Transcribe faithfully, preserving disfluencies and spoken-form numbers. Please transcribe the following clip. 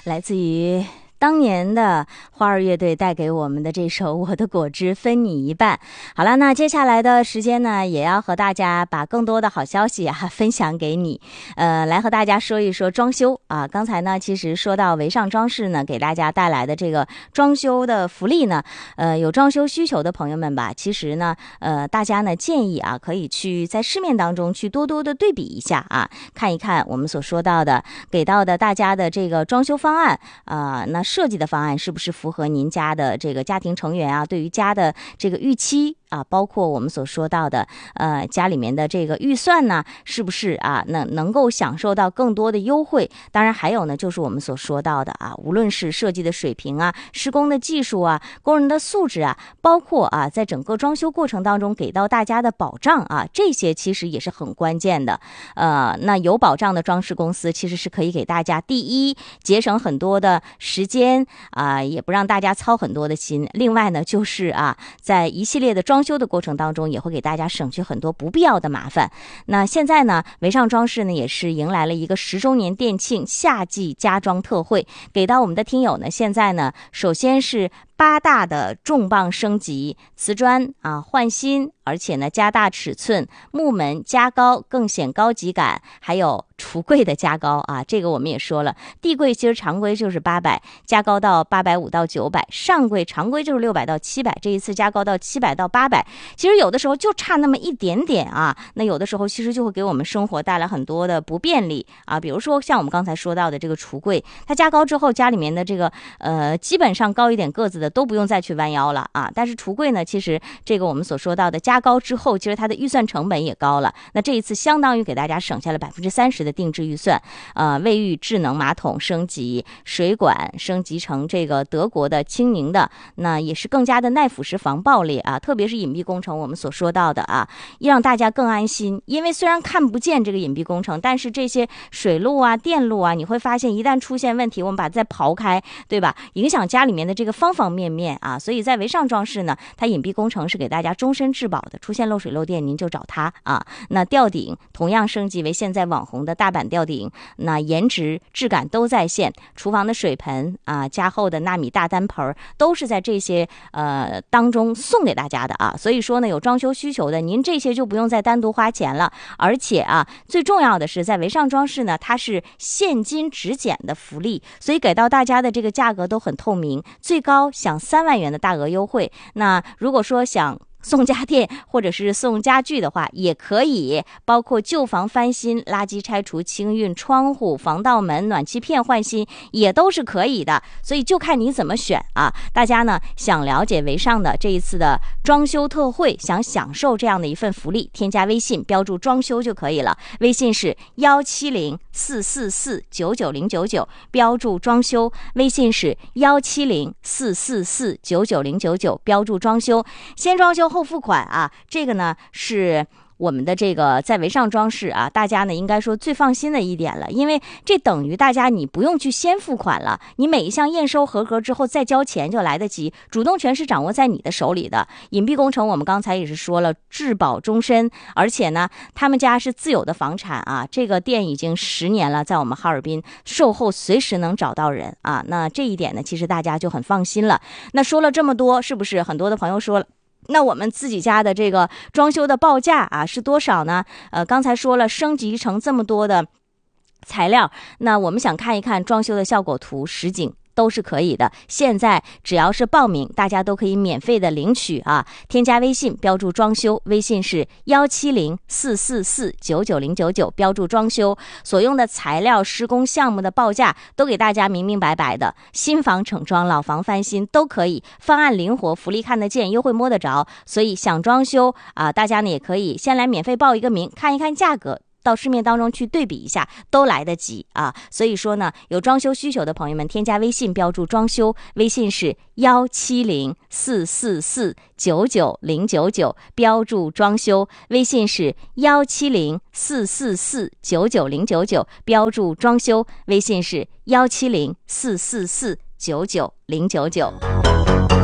来自于当年的花儿乐队带给我们的这首《我的果汁分你一半》。好了，那接下来的时间呢，也要和大家把更多的好消息啊分享给你。呃，来和大家说一说装修啊。刚才呢，其实说到维尚装饰呢，给大家带来的这个装修的福利呢，呃，有装修需求的朋友们吧，其实呢，呃，大家呢建议啊，可以去在市面当中去多多的对比一下啊，看一看我们所说到的给到的大家的这个装修方案啊、呃，那设计的方案是不是符合您家的这个家庭成员啊对于家的这个预期啊，包括我们所说到的呃家里面的这个预算呢，是不是啊能能够享受到更多的优惠？当然还有呢，就是我们所说到的啊，无论是设计的水平啊、施工的技术啊、工人的素质啊，包括啊在整个装修过程当中给到大家的保障啊，这些其实也是很关键的。呃，那有保障的装饰公司其实是可以给大家第一节省很多的时间啊、呃，也不让大家操很多的心。另外呢，就是啊，在一系列的装修的过程当中，也会给大家省去很多不必要的麻烦。那现在呢，维尚装饰呢也是迎来了一个十周年店庆夏季家装特惠，给到我们的听友呢，现在呢，首先是八大的重磅升级，瓷砖啊换新，而且呢加大尺寸，木门加高更显高级感，还有橱柜的加高啊，这个我们也说了，地柜其实常规就是八百，加高到八百五到九百，上柜常规就是六百到七百，这一次加高到七百到八百，其实有的时候就差那么一点点啊，那有的时候其实就会给我们生活带来很多的不便利啊，比如说像我们刚才说到的这个橱柜，它加高之后，家里面的这个呃基本上高一点个子的都不用再去弯腰了啊，但是橱柜呢，其实这个我们所说到的加高之后，其实它的预算成本也高了，那这一次相当于给大家省下了百分之三十的定制预算，呃，卫浴智能马桶升级，水管升级成这个德国的轻凝的，那也是更加的耐腐蚀防爆裂啊，特别是隐蔽工程我们所说到的啊，让大家更安心，因为虽然看不见这个隐蔽工程，但是这些水路啊、电路啊，你会发现一旦出现问题，我们把它再刨开，对吧？影响家里面的这个方方面面啊，所以在维尚装饰呢，它隐蔽工程是给大家终身质保的，出现漏水漏电您就找它啊。那吊顶同样升级为现在网红的大板吊顶，那颜值质感都在线，厨房的水盆啊，加厚的纳米大单盆都是在这些呃当中送给大家的啊。所以说呢，有装修需求的，您这些就不用再单独花钱了。而且啊，最重要的是在维尚装饰呢，它是现金直减的福利，所以给到大家的这个价格都很透明，最高享三万元的大额优惠。那如果说想送家电或者是送家具的话也可以，包括旧房翻新、垃圾拆除、清运、窗户、防盗门、暖气片换新也都是可以的，所以就看你怎么选啊。大家呢想了解维尚的这一次的装修特惠，想享受这样的一份福利，添加微信标注装修就可以了，微信是一七零四四四九九零九九，标注装修，微信是一七零四四四九九零九九，标注装修，先装修后付款啊，这个呢是我们的这个在维尚装饰啊，大家呢应该说最放心的一点了，因为这等于大家你不用去先付款了，你每一项验收合格之后再交钱就来得及，主动权是掌握在你的手里的。隐蔽工程我们刚才也是说了，质保终身，而且呢他们家是自有的房产啊，这个店已经十年了，在我们哈尔滨售后随时能找到人啊，那这一点呢其实大家就很放心了。那说了这么多，是不是很多的朋友说了，那我们自己家的这个装修的报价啊是多少呢？呃，刚才说了升级成这么多的材料，那我们想看一看装修的效果图实景都是可以的，现在只要是报名，大家都可以免费的领取啊！添加微信标注装修，微信是一七零四四四九九零九九，标注装修，所用的材料、施工项目的报价都给大家明明白白的，新房整装、老房翻新都可以，方案灵活，福利看得见，优惠摸得着，所以想装修啊，大家呢也可以先来免费报一个名，看一看价格，到市面当中去对比一下都来得及啊！所以说呢，有装修需求的朋友们，添加微信标注装修，微信是一七零四四四九九零九九，标注装修，微信是一七零四四四九九零九九，标注装修，微信是一七零四四四九九零九九。